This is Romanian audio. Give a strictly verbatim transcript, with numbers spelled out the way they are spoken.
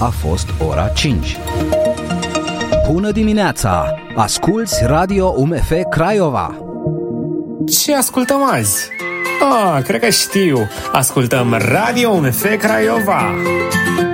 a fost ora cinci. Bună dimineața! Asculți Radio U M F Craiova! Ce ascultăm azi? Ah, cred că știu. Ascultăm Radio U M F Craiova.